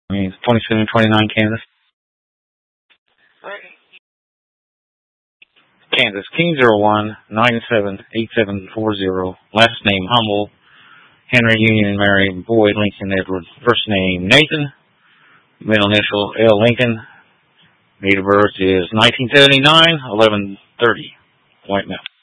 2729 Kansas. Kansas, King 01978740. Last name Humble. Henry Union Mary Boyd Lincoln Edward. First name Nathan. Middle initial L. Lincoln. Date of birth is 1979, 11/30. White Mountain.